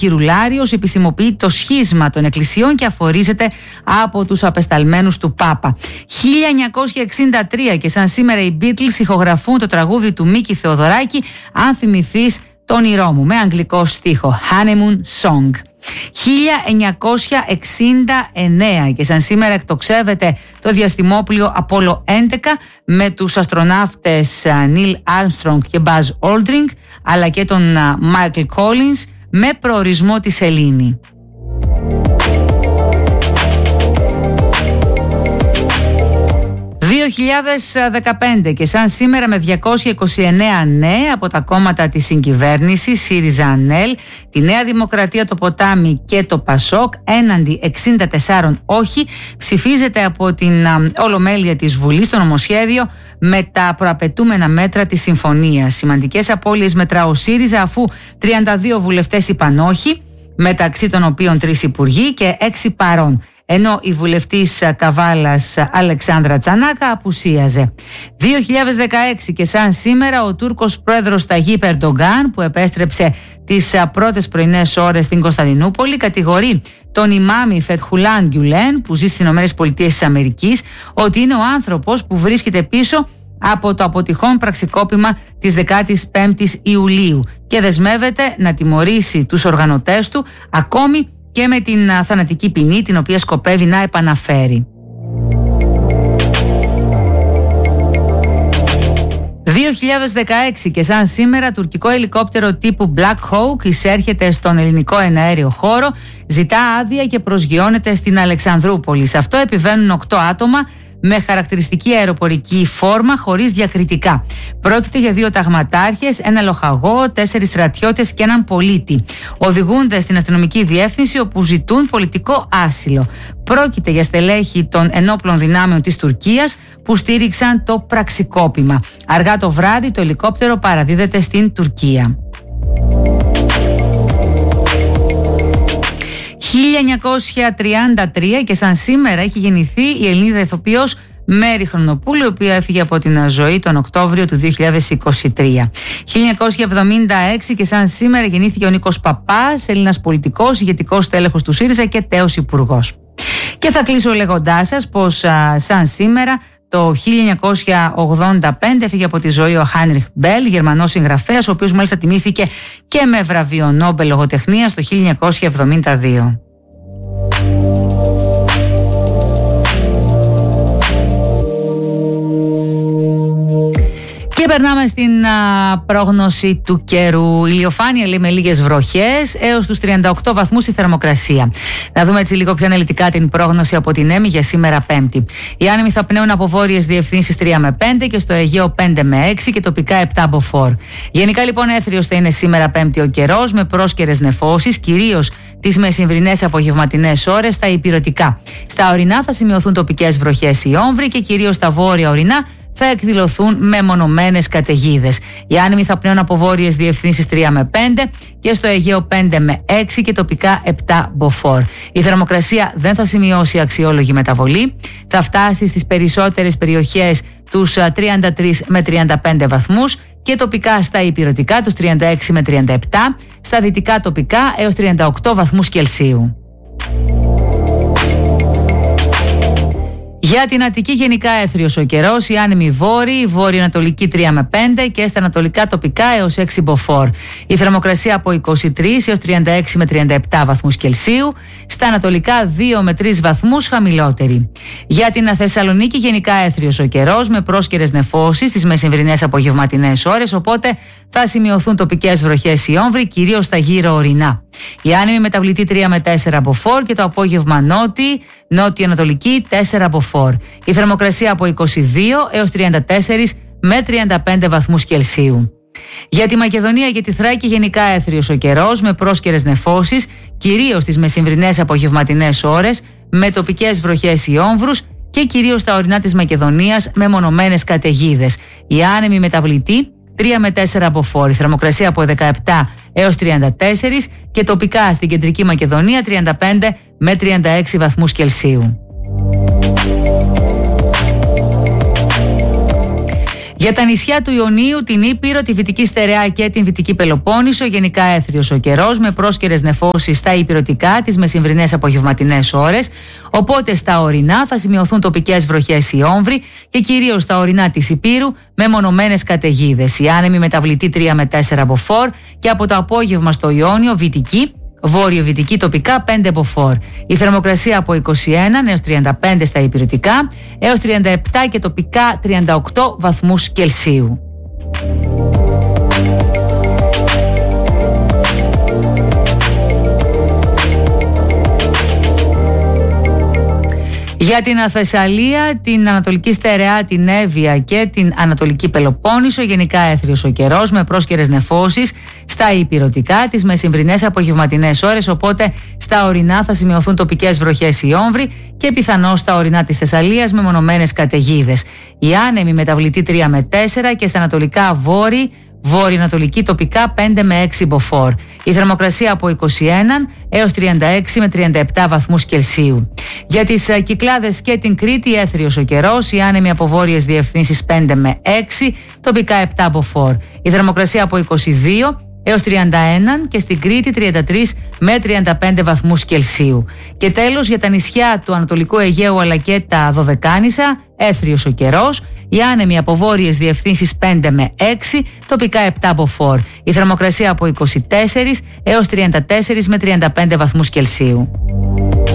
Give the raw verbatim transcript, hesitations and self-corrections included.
Κυρουλάριος επισημοποιεί το σχίσμα των εκκλησιών και αφορίζεται από τους απεσταλμένους του Πάπα. χίλια εννιακόσια εξήντα τρία και σαν σήμερα οι Beatles ηχογραφούν το τραγούδι του Μίκη Θεοδωράκη «Αν θυμηθείς το όνειρό μου» με αγγλικό στίχο Honeymoon Song. χίλια εννιακόσια εξήντα εννέα και σαν σήμερα εκτοξεύεται το διαστημόπλοιο Apollo έντεκα με τους αστροναύτες Neil Armstrong και Buzz Aldrin αλλά και τον Michael Collins με προορισμό τη Σελήνη. δύο χιλιάδες δεκαπέντε και σαν σήμερα με διακόσια είκοσι εννέα ναι από τα κόμματα της συγκυβέρνησης ΣΥΡΙΖΑ ΑΝΕΛ, τη Νέα Δημοκρατία, το Ποτάμι και το ΠΑΣΟΚ έναντι εξήντα τέσσερα όχι ψηφίζεται από την α, Ολομέλεια της Βουλής το νομοσχέδιο με τα προαπαιτούμενα μέτρα της συμφωνίας. Σημαντικές απώλειες μετρά ο ΣΥΡΙΖΑ αφού τριάντα δύο βουλευτές είπαν όχι, μεταξύ των οποίων τρεις υπουργοί και έξι παρών, ενώ η βουλευτής Καβάλας Αλεξάνδρα Τσανάκα απουσίαζε. δύο χιλιάδες δεκαέξι και σαν σήμερα ο Τούρκος πρόεδρος Ταγίπ Ερντογκάν, που επέστρεψε τις πρώτες πρωινές ώρες στην Κωνσταντινούπολη, κατηγορεί τον ημάμι Φετχουλάν Γκιουλέν, που ζει στις ΗΠΑ, ότι είναι ο άνθρωπος που βρίσκεται πίσω από το αποτυχόν πραξικόπημα της δεκάτης πέμπτης Ιουλίου και δεσμεύεται να τιμωρήσει τους οργανωτές του ακόμη και με την θανατική ποινή την οποία σκοπεύει να επαναφέρει. δύο χιλιάδες δεκαέξι και σαν σήμερα τουρκικό ελικόπτερο τύπου Black Hawk εισέρχεται στον ελληνικό εναέριο χώρο, ζητά άδεια και προσγειώνεται στην Αλεξανδρούπολη. Σε αυτό επιβαίνουν οκτώ άτομα με χαρακτηριστική αεροπορική φόρμα χωρίς διακριτικά. Πρόκειται για δύο ταγματάρχες, ένα λοχαγό, τέσσερις στρατιώτες και έναν πολίτη. Οδηγούνται στην αστυνομική διεύθυνση όπου ζητούν πολιτικό άσυλο. Πρόκειται για στελέχη των ενόπλων δυνάμεων της Τουρκίας που στήριξαν το πραξικόπημα. Αργά το βράδυ το ελικόπτερο παραδίδεται στην Τουρκία. χίλια εννιακόσια τριάντα τρία και σαν σήμερα έχει γεννηθεί η Ελληνίδα ηθοποιός Μέρη Χρονοπούλου, η οποία έφυγε από την ζωή τον Οκτώβριο του δύο χιλιάδες είκοσι τρία. χίλια εννιακόσια εβδομήντα έξι και σαν σήμερα γεννήθηκε ο Νίκος Παπάς, Έλληνας πολιτικός, ηγετικός τέλεχος του ΣΥΡΙΖΑ και τέος υπουργός. Και θα κλείσω λέγοντάς σας πως α, σαν σήμερα το χίλια εννιακόσια ογδόντα πέντε έφυγε από τη ζωή ο Χάινριχ Μπέλ, Γερμανός συγγραφέας, ο οποίος μάλιστα τιμήθηκε και με βραβείο Νόμπελ λογοτεχνίας το χίλια εννιακόσια εβδομήντα δύο. Και περνάμε στην α, πρόγνωση του καιρού. Ηλιοφάνεια λέει με λίγες βροχές έως τους τριάντα οκτώ βαθμούς η θερμοκρασία. Να δούμε έτσι λίγο πιο αναλυτικά την πρόγνωση από την ΕΜΗ για σήμερα Πέμπτη. Οι άνεμοι θα πνέουν από βόρειες διευθύνσεις τρία με πέντε και στο Αιγαίο πέντε με έξι και τοπικά επτά από φορ. Γενικά λοιπόν έθριος θα είναι σήμερα Πέμπτη ο καιρός με πρόσκαιρες νεφώσεις, κυρίως τις μεσημβρινές απογευματινές ώρες στα ηπειρωτικά. Στα ορεινά θα σημειωθούν τοπικές βροχές ή όμβροι και κυρίως στα βόρεια ορεινά θα εκδηλωθούν μεμονωμένες καταιγίδες. Οι άνεμοι θα πνέουν από βόρειες διευθύνσεις τρία με πέντε και στο Αιγαίο πέντε με έξι και τοπικά επτά μποφόρ. Η θερμοκρασία δεν θα σημειώσει αξιόλογη μεταβολή. Θα φτάσει στις περισσότερες περιοχές τους τριάντα τρεις με τριάντα πέντε βαθμούς και τοπικά στα ηπειρωτικά τους τριάντα έξι με τριάντα επτά, στα δυτικά τοπικά έως τριάντα οκτώ βαθμούς Κελσίου. Για την Αττική γενικά έθριος ο καιρός, οι άνεμοι βόρειοι, βόρειο-ανατολική τρία με πέντε και στα ανατολικά τοπικά έως έξι μποφόρ. Η θερμοκρασία από είκοσι τρεις έως τριάντα έξι με τριάντα επτά βαθμούς Κελσίου, στα ανατολικά δύο με τρεις βαθμούς χαμηλότερη. Για την Θεσσαλονίκη γενικά έθριος ο καιρός με πρόσκαιρες νεφώσεις στις μεσημβρινές απογευματινές ώρες, οπότε θα σημειωθούν τοπικές βροχές ή όμβροι, κυρίως στα γύρω ορεινά. Η άνεμη μεταβλητή τρία με τέσσερα μποφόρ και το απόγευμα νότι, νότιο-ανατολική τέσσερα μποφόρ. Η θερμοκρασία από είκοσι δύο έως τριάντα τέσσερα με τριάντα πέντε βαθμούς Κελσίου. Για τη Μακεδονία και τη Θράκη γενικά έθριος ο καιρός με πρόσκαιρες νεφώσεις, κυρίως τις μεσημβρινές απογευματινές ώρες, με τοπικές βροχές ή όμβρους και κυρίως στα ορεινά της Μακεδονίας με μονομένες καταιγίδες. Η άνεμη μεταβλητή τρία με τέσσερα μποφόρ. Η θερμοκρασία από δεκαεπτά έως τριάντα τέσσερα και τοπικά στην κεντρική Μακεδονία τριάντα πέντε με τριάντα έξι βαθμούς Κελσίου. Για τα νησιά του Ιωνίου, την Ήπειρο, τη Βυτική Στερεά και την Βυτική Πελοπόννησο, γενικά έθριος ο καιρός με πρόσκαιρες νεφώσεις στα υπηρωτικά τις μεσημβρινές απογευματινές ώρες. Οπότε στα ορεινά θα σημειωθούν τοπικές βροχές ή όμβροι και κυρίως στα ορεινά της Ηπείρου με μονομένες καταιγίδες. Η άνεμη μεταβλητή τρία με τέσσερα μποφόρ και από το απόγευμα στο Ιόνιο βυτική. Βόρειο-βυτική τοπικά πέντε μποφόρ. Η θερμοκρασία από είκοσι ένα έως τριάντα πέντε στα υπηρετικά έως τριάντα επτά και τοπικά τριάντα οκτώ βαθμούς Κελσίου. Για την Θεσσαλία, την Ανατολική Στερεά, την Εύβοια και την Ανατολική Πελοπόννησο, γενικά έθριος ο καιρός με πρόσκαιρες νεφώσεις στα υπηρωτικά τις μεσημβρινές απογευματινές ώρες, οπότε στα ορεινά θα σημειωθούν τοπικές βροχές ή όμβροι και πιθανώς στα ορεινά της Θεσσαλίας με μονομένες καταιγίδες. Η άνεμη μεταβλητή τρία με τέσσερα και στα ανατολικά βόρειοι βόρειο-ανατολική τοπικά πέντε με έξι μποφόρ. Η θερμοκρασία από είκοσι ένα έως τριάντα έξι με τριάντα επτά βαθμούς Κελσίου. Για τις Κυκλάδες και την Κρήτη έθριος ο καιρός, η άνεμη από βόρειες διευθύνσεις πέντε με έξι, τοπικά επτά μποφόρ. Η θερμοκρασία από είκοσι δύο έως τριάντα ένα και στην Κρήτη τριάντα τρία με τριάντα πέντε βαθμούς Κελσίου. Και τέλος για τα νησιά του Ανατολικού Αιγαίου αλλά και τα Δωδεκάνησα, έθριος ο καιρός. Η άνεμη από βόρειες διευθύνσεις πέντε με έξι, τοπικά επτά μποφόρ. Η θερμοκρασία από είκοσι τέσσερα έως τριάντα τέσσερα με τριάντα πέντε βαθμούς Κελσίου.